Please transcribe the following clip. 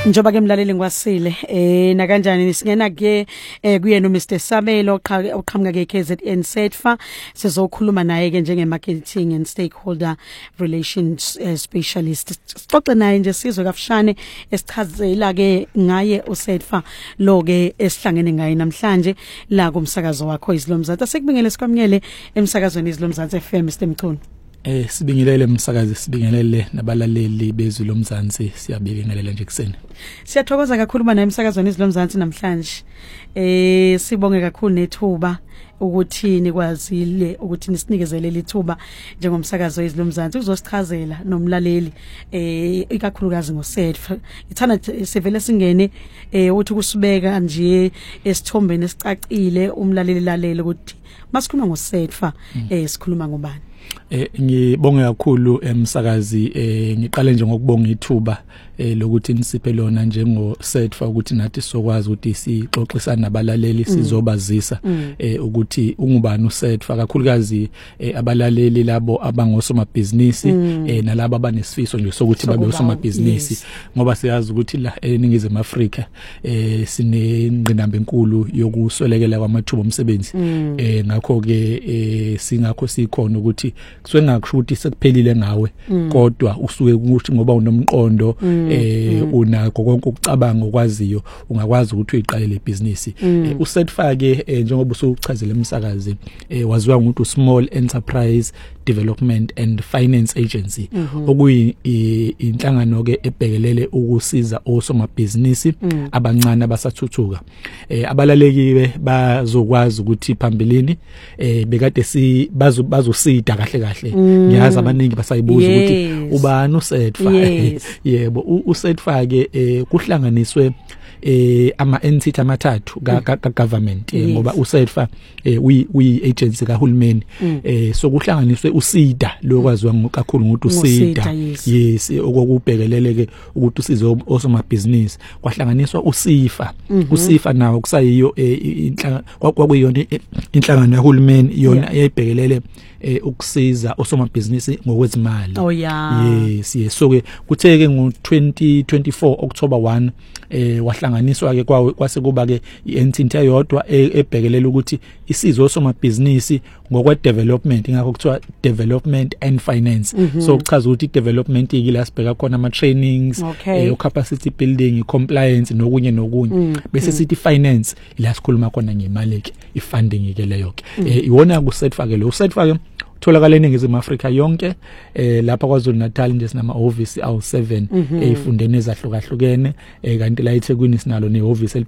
Njoba ke mlaleli ngiwasile na kanjani singena ke kuyena uMr Sabelo oqhamuka ke KZN Setfa sizokhuluma naye ke njenge marketing and stakeholder relations specialist. Sixoxe naye nje sizwe kafishane esichazela ke ngaye uSetfa lo ke esihlangene ngaye namhlanje la kumsakazo wakho iZilomzansi. Asekubingele sikwamnyele emsakazweni iZilomzansi FM Mr Mchunu. Sibingelele umsakazi sibingelele nabalaleli beZilomzansi siyabingelela nje kuseni. Siyathokoza kakhulu bana emsakazweni iZilomzansi namhlanje. Sibonge kakhulu nethuba ukuthi nikwazile ukuthi nisinikezele lithuba njengomsakazo weZilomzansi uzosichazela nomlaleli ikakhulukazi ngoSetfa. Ithana sevele singene uthi kusibeka nje esithombeni esicacile umlaleli lalela ukuthi masikhuluma ngoSetfa sikhuluma ngobani. Ngibonge kakhulu emsakazi ngiqale nje ngokubonga ithuba lokuthi nisiphe lona njengoSetfa ukuthi nathi sokwazi ukuthi sixoxisane nabalaleli sizobazisa ukuthi ungubani uSetfa kakhulukazi abalaleli labo abangosomabhizinisi nalabo abanesifiso nje sokuthi babe osomabhizinisi ngoba siyazi ukuthi la eNingizimu Afrika sinengqinamba enkulu yokuswelekela kwamathuba omsebenzi ngakho ke singakho sikhona ukuthi kusuke ngakusho ukuthi sekuphelile ngawe kodwa usuke ukuthi ngoba unomqondo unakho konke ukucabanga okwaziyo ungakwazi ukuthi uyiqalele ibhizinisi. uSetfa ke njengoba usuchazela emsakazi waziwa ngokuthi Small Enterprise Development and Finance Agency okuyi inhlangano ke ebhekelele ukusiza osomabhizinisi abancane abasathuthuka. Abalalekiwe bazokwazi ukuthi phambilini bekade bazosida kahle ngiyazi abaningi basayibuza ukuthi ubani uSetfa. Yebo uSetfa ke kuhlanganiswe ama entity amathathu ka government ngoba uSetfa uyi agency kahulumeni so kuhlanganiswe uSIDA lokwaziwa kakhulu ngokuthi uSIDA yes okubhekelele ke ukuthi usize osomabhizinisi kwahlanganiswa uSIFA nawo kusayiyo inhlangano kwakuyona inhlangano yahulumeni yona eyibhekelele ukusiza osomabhizinisi ngokwezimali. Yes so ke kutheke ngo2024 October 1 wahlanganiswa ke kwase kuba ke ientity eyodwa ebhekelela ukuthi isizo osomabhizinisi ngokwe development ingakho kuthiwa development and finance. So kuchaza ukuthi development ikila sibheka khona ama trainings capacity building compliance nokunye bese sithi finance ila sikhuluma khona ngemali ke ifunding ke leyo ke iwona kuSetfa ke lo uSetfa ke tholakala eNingizimu Afrika yonke lapha kwaZulu Natal nje sinama office awu7 ezifundeni ezahlukahlukene kanti la eThekwini sinalo neoffice